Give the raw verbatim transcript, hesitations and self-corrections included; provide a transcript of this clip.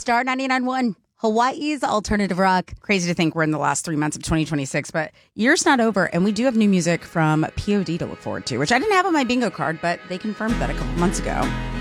Star ninety-nine point one, Hawaii's alternative rock. Crazy to think we're in the last three months of twenty twenty-six, but year's not over, and we do have new music from P O D to look forward to, which I didn't have on my bingo card, but they confirmed that a couple months ago.